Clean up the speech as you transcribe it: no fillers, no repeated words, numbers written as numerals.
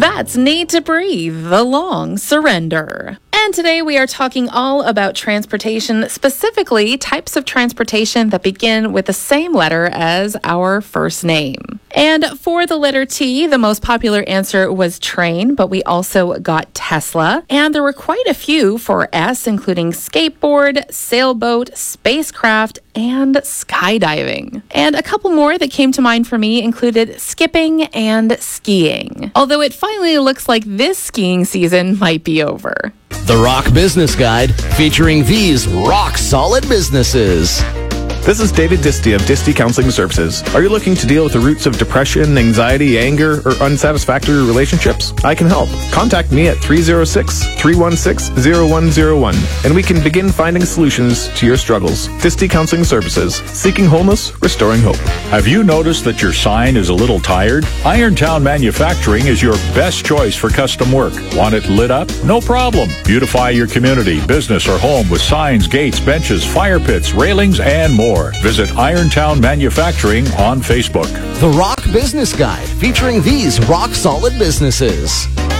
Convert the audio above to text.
That's Need to Breathe, The Long Surrender. And today we are talking all about transportation, specifically types of transportation that begin with the same letter as our first name. And for the letter T, the most popular answer was train, but we also got Tesla. And there were quite a few for S, including skateboard, sailboat, spacecraft, and skydiving. And a couple more that came to mind for me included skipping and skiing. Although it finally looks like this skiing season might be over. The Rock Business Guide, featuring these rock-solid businesses. This is David Disty of Disty Counseling Services. Are you looking to deal with the roots of depression, anxiety, anger, or unsatisfactory relationships? I can help. Contact me at 306-316-0101, and we can begin finding solutions to your struggles. Disty Counseling Services. Seeking wholeness, restoring hope. Have you noticed that your sign is a little tired? Irontown Manufacturing is your best choice for custom work. Want it lit up? No problem. Beautify your community, business, or home with signs, gates, benches, fire pits, railings, and more. Visit Irontown Manufacturing on Facebook. The Rock Business Guide, featuring these rock-solid businesses.